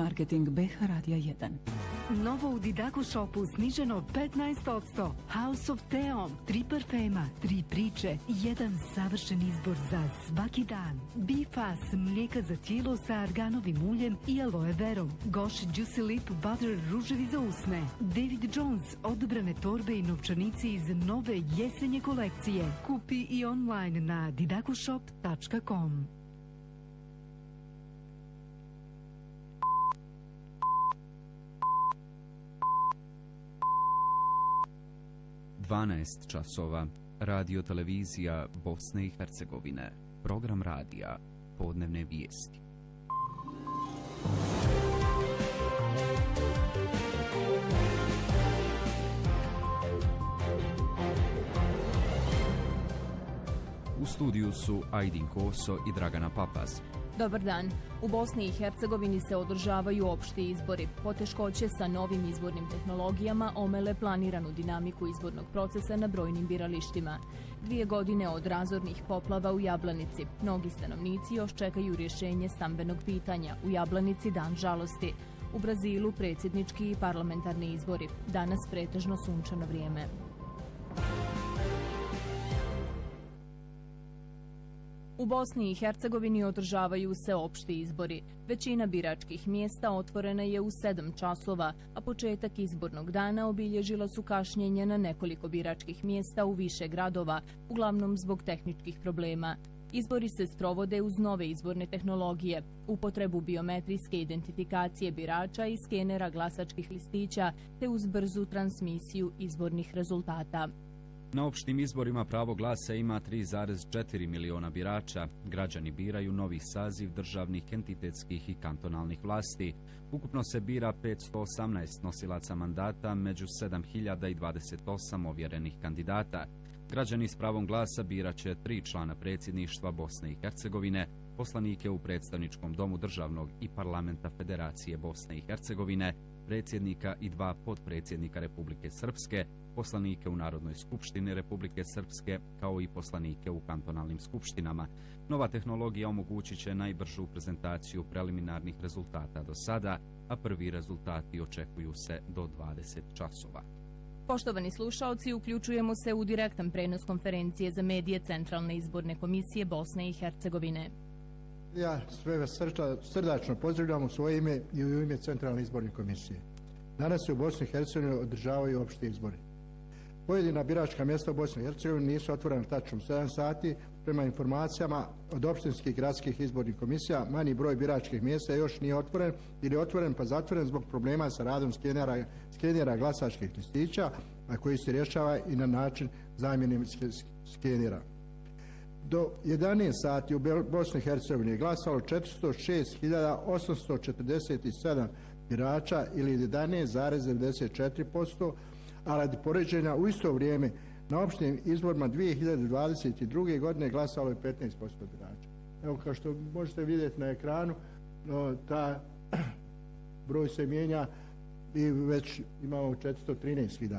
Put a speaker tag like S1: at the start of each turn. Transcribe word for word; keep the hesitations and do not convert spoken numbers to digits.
S1: marketing B H Radija jedan.
S2: Novo u Didaku shopu sniženo petnaest posto. House of Theom, tri parfema, tri priče, jedan savršen izbor za svaki dan. Bifas, mlijeka za tijelo sa arganovim uljem i aloe verom. Gosh Juicy Lip Butter, ruževi za usne. David Jones, odobrane torbe i novčanici iz nove jesenje kolekcije. Kupi i online na didakushop tačka com.
S3: dvanaest časova. Radio televizija Bosne i Hercegovine. Program radija. Podnevne vijesti. U studiju su Ajdin Koso i Dragana Papaz.
S4: Dobar dan. U Bosni i Hercegovini se održavaju opšti izbori. Poteškoće sa novim izbornim tehnologijama omele planiranu dinamiku izbornog procesa na brojnim biralištima. Dvije godine od razornih poplava u Jablanici. Mnogi stanovnici još čekaju rješenje stambenog pitanja. U Jablanici dan žalosti. U Brazilu predsjednički i parlamentarni izbori. Danas pretežno sunčano vrijeme. U Bosni i Hercegovini održavaju se opšti izbori. Većina biračkih mjesta otvorena je u sedam časova, a početak izbornog dana obilježila su kašnjenja na nekoliko biračkih mjesta u više gradova, uglavnom zbog tehničkih problema. Izbori se sprovode uz nove izborne tehnologije, upotrebu biometrijske identifikacije birača i skenera glasačkih listića, te uz brzu transmisiju izbornih rezultata.
S3: Na opštim izborima pravo glasa ima tri zarez četiri miliona birača. Građani biraju novi saziv državnih, entitetskih i kantonalnih vlasti. Ukupno se bira petsto osamnaest nosilaca mandata među sedam hiljada dvadeset osam ovjerenih kandidata. Građani s pravom glasa biraće tri člana predsjedništva Bosne i Hercegovine, poslanike u predstavničkom domu državnog i parlamenta Federacije Bosne i Hercegovine, predsjednika i dva potpredsjednika Republike Srpske, poslanike u Narodnoj skupštini Republike Srpske, kao i poslanike u kantonalnim skupštinama. Nova tehnologija omogućit će najbržu prezentaciju preliminarnih rezultata do sada, a prvi rezultati očekuju se do dvadeset časova.
S4: Poštovani slušaoci, uključujemo se u direktan prenos konferencije za medije Centralne izborne komisije Bosne i Hercegovine.
S5: Ja sve vas srdačno pozdravljam u svoje ime i u ime Centralne izborne komisije. Danas se u Bosni i Hercegovini održavaju opšti izbori. Pojedina biračka mjesta u Bosni i Hercegovini nisu otvorena tačno sedam sati. Prema informacijama od opštinskih gradskih izbornih komisija, manji broj biračkih mjesta još nije otvoren ili je otvoren pa zatvoren zbog problema sa radom skenera, skenera glasačkih listića, a koji se rješava i na način zamjene skenera. Do jedanaest sati u Bosni i Hercegovini je glasalo četiristo šest hiljada osamsto četrdeset sedam birača ili jedanaest zarez devedeset četiri posto, a radi poređenja u isto vrijeme na opštim izborima dvije hiljade dvadeset druge. godine glasalo je petnaest posto birača. Evo, kao što možete vidjeti na ekranu, no, ta broj se mijenja i već imamo četiristo trinaest hiljada